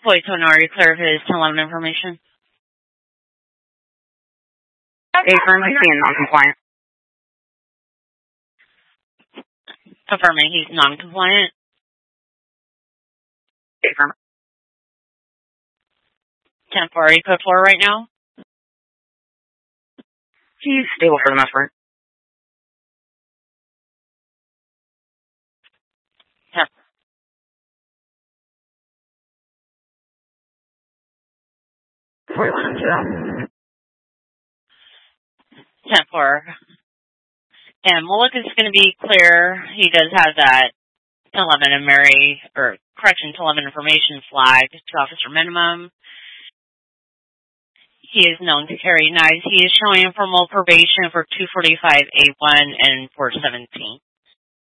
Floyd Toner, are you clear of his 1011 information? Affirming being non-compliant. Confirming he's non-compliant. Affirm. 10-4, are you code 4 right now? He's stable for the most part. 10. Yeah. 10-4. And Mullick is going to be clear. He does have that 1011 and Mary, or correction, 1011 information flag to officer minimum. He is known to carry knives. He is showing informal probation for 245A1 and 417.